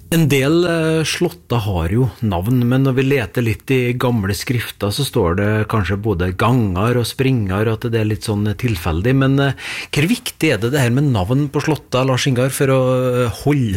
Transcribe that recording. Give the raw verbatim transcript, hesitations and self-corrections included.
En del eh, slotter har jo navn, men når vi leter litt i gamle skrifter, så står det kanskje både ganger og springer, at det er litt sånn tilfeldig. Men eh, hvor viktig er det det her med navn på slotter, Lars Ingar, for å holde